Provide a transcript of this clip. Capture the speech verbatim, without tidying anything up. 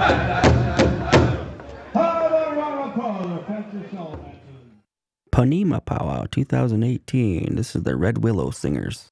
Panema Powwow twenty eighteen. This is the Red Willow Singers.